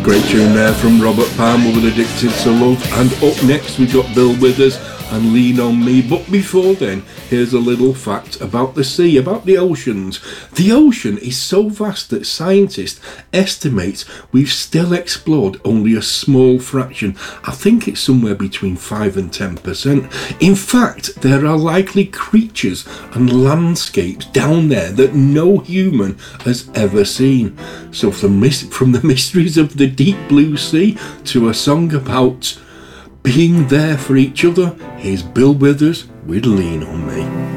Great tune there from Robert Palmer with Addicted to Love. And up next we've got Bill Withers and Lean on Me. But before then, here's a little fact about the sea, about the oceans. The ocean is so vast that scientists estimate we've still explored only a small fraction. I think it's somewhere between 5 and 10%. In fact, there are likely creatures and landscapes down there that no human has ever seen. So from the mysteries of the deep blue sea to a song about being there for each other, here's Bill Withers with Lean on Me.